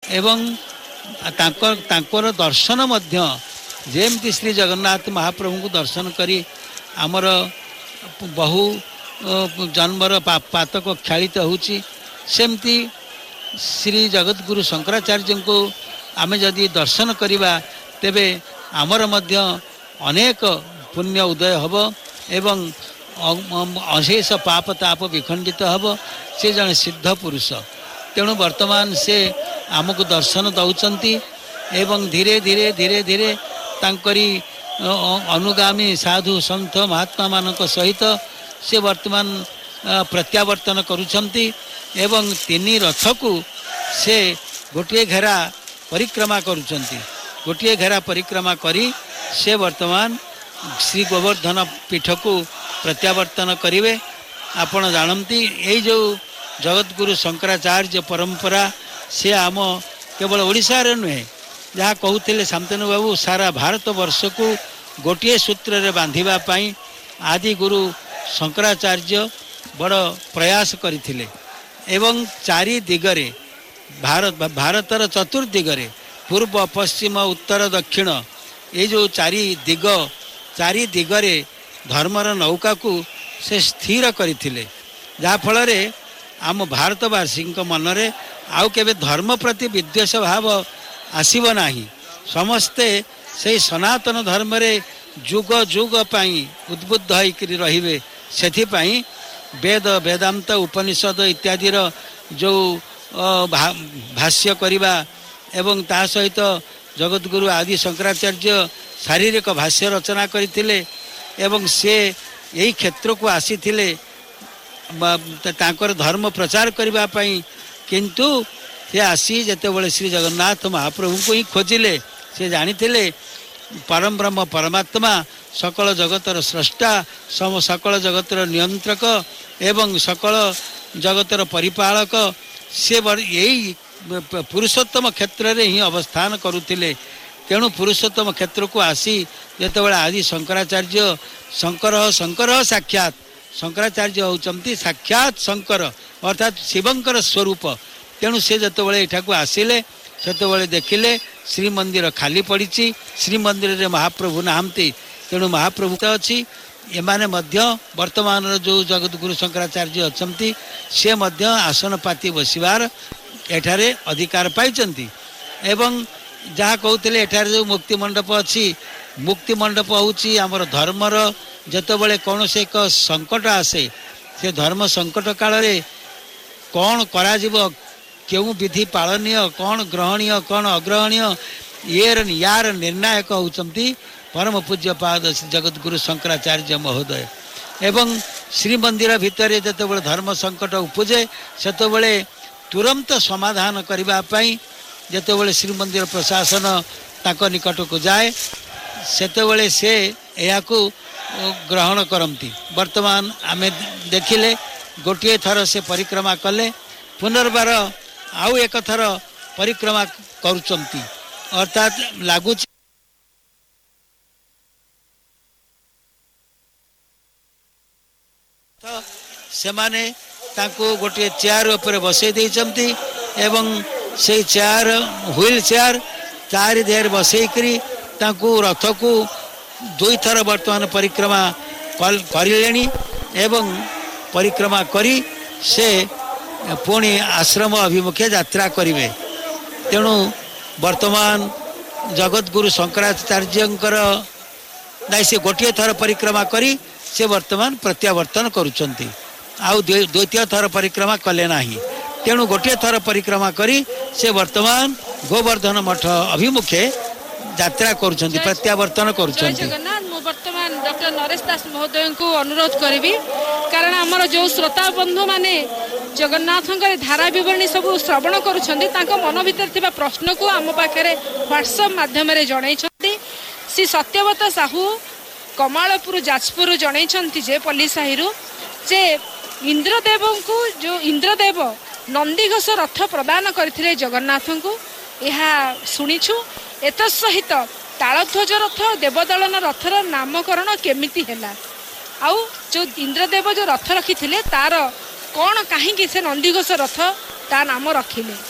एवं तांकर दर्शन मध्य जेमती श्री जगन्नाथ महाप्रभु को दर्शन करी आमर बहु जन्मर पातक क्षालित होची सेमती श्री जगतगुरु शंकराचार्य को आमे जदि दर्शन करिबा तेबे आमर मध्य अनेक पुण्य उदय हब एवं अशेष पाप ताप विखंडित हब से जन सिद्ध पुरुष तेणु वर्तमान से आमको दर्शन दौचंती एवं धीरे धीरे धीरे धीरे तांकरी अनुगामी साधु संत महात्मा मानक सहित से वर्तमान प्रत्यावर्तन करुछंती एवं तीन रथ को से गोटे घेरा परिक्रमा करुछंती गोटे घेरा परिक्रमा करी से वर्तमान श्री गोवर्धन पीठ को प्रत्यावर्तन करिवे। आपण जानती ये जो जगतगुरु शंकराचार्य परंपरा से आम केवल ओडिशा रे नुहे जहाँ कहते शांतनु बाबू सारा भारत वर्ष को गोटे सूत्र रे बांधिबा पाई आदि गुरु शंकराचार्य बड़ प्रयास करथिले एवं चारि दिगरे भारतर चतुर्दिगरे पूर्व पश्चिम उत्तर दक्षिण ये जो चारि दिगरे धर्मर नौका को से स्थिर करथिले जहाँ फल रे आम भारतवासी मनरे आउ केबे धर्म प्रति विद्वेष भाव आसीब नाही समस्ते से सनातन धर्म रे जुग जुग पाई उद्बुद्ध होकर रहिबे सेथिपाई वेद वेदांत उपनिषद इत्यादि जो भाष्य करिबा एवं ता सहित जगतगुरु आदि शंकराचार्य शारीरिक भाष्य रचना करथिले एवं से यही क्षेत्र को आसीथिले तांकर धर्म प्रचार करबा पाई किंतु से आसी जेतेबेले श्री जगन्नाथ महाप्रभु को ही खोजिले से जानिथिले परम ब्रह्म परमात्मा सकल जगतर स्रष्टा सकल जगतर नियंत्रक एवं सकल जगतर परिपालक से यही पुरुषोत्तम क्षेत्र रे ही अवस्थान करुथिले तेणु पुरुषोत्तम क्षेत्र को आसी जेतेबेले आदि शंकराचार्य शंकर साक्षात शंकराचार्य होचंती साक्षात शंकर अर्थात शिवंकर स्वरूप तेणु से जेतेबेले एठा को आसिले सेतेबेले देखिले श्री मंदिर खाली पड़ी श्री मंदिर रे महाप्रभु नाहंती तेणु महाप्रभु तो अच्छी एमाने मध्य वर्तमान जो जगतगुरु शंकराचार्य अछंती से मध्य आसन पाती बसिबार एठारे अधिकार पाइचंती एवं जहाँ कहते एठारे जो मुक्ति मंडप अच्छी मुक्ति मंडप होची आमर धर्मर जेतेबेले कौन से एक संकट आसे से धर्म संकट काल रे कौन करा क्यों विधि पालनीय कौन ग्रहणीय कौन अग्रहणीय यार निर्णायक होचंती परम पूज्य पाद जगतगुरु शंकराचार्य महोदय एवं श्री मंदिर भितर जेतेबेले धर्म संकट उपजे सेतेबेले तुरंत समाधान करबा पई जेतेबेले श्री मंदिर प्रशासन ताक निकट को जाए सेतेबेले से या को ग्रहण करती वर्तमान आमे देखिले गोटे थर से परिक्रमा कले पुनर्बार आउ एक थर परिक्रमा करुचंती अर्थात लागुच से माने ताको गोटे चेयर ऊपर बसई देइचंती एवं से चेयर व्हील चेयर चारि देर बसई करी ताको रथ को दुई थर वर्तमान परिक्रमा करिलेनी एवं परिक्रमा करी से पुणी आश्रम अभिमुखे यात्रा करिवे तेणु वर्तमान जगतगुरु शंकराचार्यंकर नाई से गोटे थर परिक्रमा करी से वर्तमान प्रत्यावर्तन करुचंती आउ द्वितीय थर परिक्रमा कले नाही तेणु गोटे थर परिक्रमा करी से वर्तमान गोवर्धन मठ अभिमुखे यात्रा करुचंती प्रत्यावर्तन करुचंती। वर्तमान डॉक्टर नरेश दास महोदय को अनुरोध करी कारण आमर जो श्रोता बंधु माने जगन्नाथ धारा विवरणी सब श्रवण करुछंती मन भीतर थिबा प्रश्न को आम पाखे व्हाट्सएप माध्यम जन श्री सत्यव्रत साहू कमालपुर जाजपुर जन जे पल्लीसाही जे इंद्रदेव को जो इंद्रदेव नंदीघोष रथ प्रदान करथिले जगन्नाथ को यह शुणीछु एत सहित तालध्वज रथ देवदलन रथर नामकरण केमिति हैला आउ जो इंद्रदेव जो रथ रखी तार कौन कहीं से नंदीघोष रथ ता नाम रखिले।